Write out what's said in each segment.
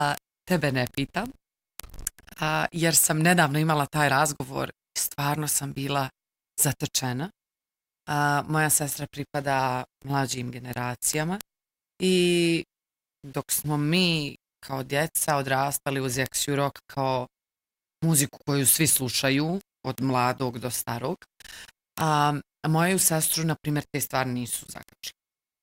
tebe ne pitam, jer sam nedavno imala taj razgovor i stvarno sam bila zatečena. Moja sestra pripada mlađim generacijama i dok smo mi kao djeca odrastali uz Exu Rock kao muziku koju svi slušaju od mladog do starog, a moju sestru, na primjer, te stvari nisu zakačile.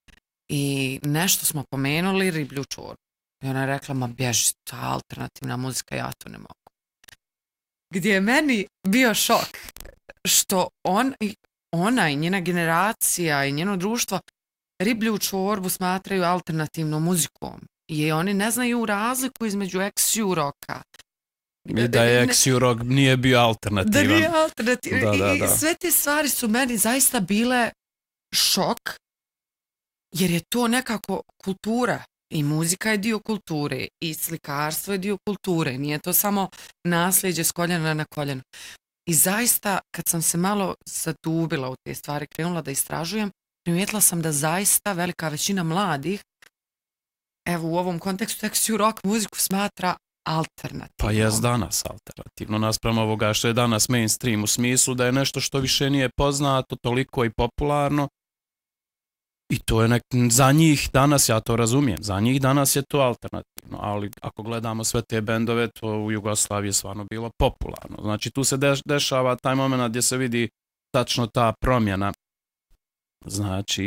I nešto smo pomenuli riblju čorbu. I ona je rekla, ma bježi, ta alternativna muzika, ja to ne mogu. Gdje je meni bio šok što ona i njena generacija i njeno društvo riblju čorbu smatraju alternativnom muzikom. I oni ne znaju razliku između Exu Rocka. I da je Exu Rock nije bio alternativan. Da nije alternativan. Da. I sve te stvari su meni zaista bile šok, jer je to nekako kultura. I muzika je dio kulture, i slikarstvo je dio kulture. Nije to samo nasljeđe s koljena na koljeno. I zaista, kad sam se malo zadubila u te stvari, krenula da istražujem, primijetila sam da zaista velika većina mladih, evo u ovom kontekstu Exu Rock muziku smatra alternativno. Pa jest danas alternativno, naspram ovoga što je danas mainstream, u smislu da je nešto što više nije poznato, toliko i popularno. I to je za njih danas, ja to razumijem, za njih danas je to alternativno, ali ako gledamo sve te bendove, to u Jugoslaviji je stvarno bilo popularno. Znači tu se dešava taj moment gdje se vidi tačno ta promjena, znači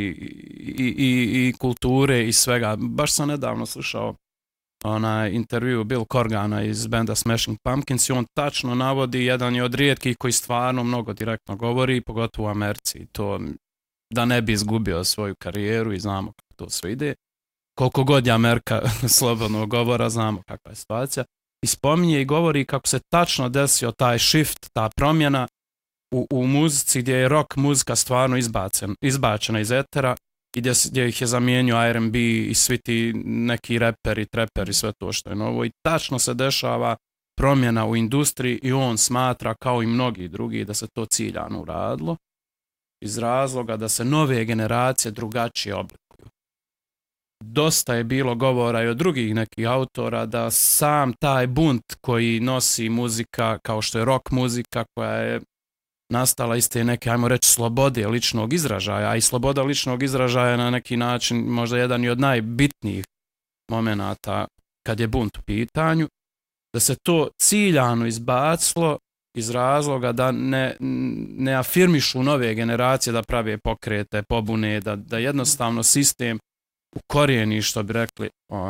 i kulture i svega. Baš sam nedavno slušao onaj intervju Bill Corgana iz benda Smashing Pumpkins i on tačno navodi, jedan je od rijetkih koji stvarno mnogo direktno govori, pogotovo u Americi, to da ne bi izgubio svoju karijeru i znamo kako to sve ide. Koliko god je Amerika slobodnog govora, znamo kakva je situacija. I spominje i govori kako se tačno desio taj shift, ta promjena u muzici gdje je rock muzika stvarno izbačena iz etera i gdje ih je zamijenio R&B i svi ti neki reperi, treperi, sve to što je novo. I tačno se dešava promjena u industriji i on smatra, kao i mnogi drugi, da se to ciljano uradilo iz razloga da se nove generacije drugačije oblikuju. Dosta je bilo govora i od drugih nekih autora da sam taj bunt koji nosi muzika, kao što je rock muzika, koja je nastala iz te neke, ajmo reći, slobode ličnog izražaja, a i sloboda ličnog izražaja na neki način možda jedan i od najbitnijih momenata kad je bunt u pitanju, da se to ciljano izbacilo iz razloga da ne afirmišu nove generacije da prave pokrete, pobune, da jednostavno sistem ukorijeni, što bi rekli,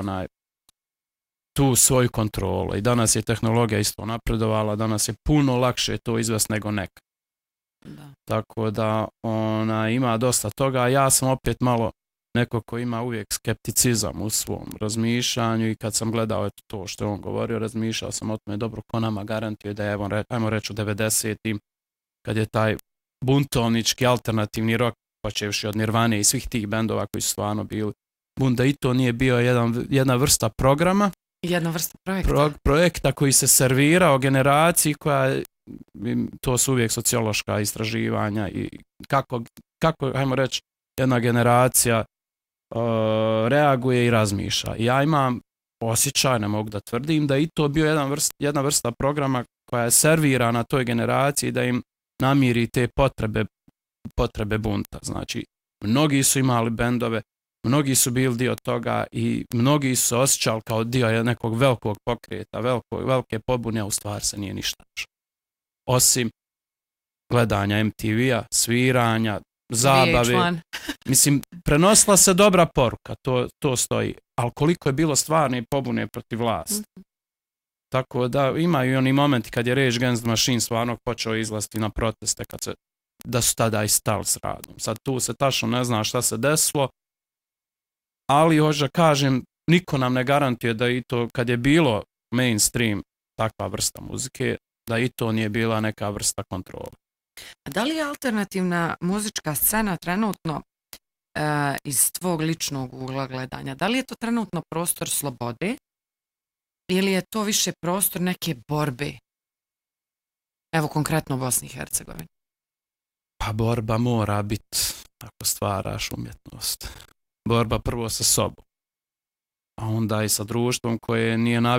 tu svoju kontrolu. I danas je tehnologija isto napredovala, danas je puno lakše to izvesti nego nekad. Tako da ima dosta toga. Ja sam opet malo neko ko ima uvijek skepticizam u svom razmišljanju i kad sam gledao to što je on govorio, razmišljao sam o tome, dobro, ko nama garantuje da je, ajmo reći, u 90-im, kad je taj buntovnički alternativni rock, počevši od Nirvane i svih tih bendova koji su stvarno bili bunt, da i to nije bio jedna vrsta programa, jedna vrsta projekta koji se servirao generaciji koja, to su uvijek sociološka istraživanja i kako ajmo reći, jedna generacija reaguje i razmišlja. Ja imam osjećaj, ne mogu da tvrdim, da i to bio jedna vrsta programa koja je servirana toj generaciji da im namiri te potrebe bunta. Znači, mnogi su imali bendove, mnogi su bili dio toga i mnogi su osjećali kao dio nekog velikog pokreta, velike pobune, a u stvari se nije ništa. Osim gledanja MTV-a, sviranja, zabave. Mislim, prenosila se dobra poruka, to stoji, ali koliko je bilo stvarne pobune protiv vlasti. Tako da imaju i oni momenti kad je Rage Against the Machine stvarno počeo izlaziti na proteste, da su tada i stali s radom. Sad tu se tačno ne zna šta se desilo, ali hoću da kažem, niko nam ne garantuje da i to, kad je bilo mainstream takva vrsta muzike, da i to nije bila neka vrsta kontrole. Da li je alternativna muzička scena trenutno iz tvog ličnog ugla gledanja, da li je to trenutno prostor slobode ili je to više prostor neke borbe? Evo konkretno u Bosni i Hercegovini. Pa borba mora biti ako stvaraš umjetnost. Borba prvo sa sobom, a onda i sa društvom koje nije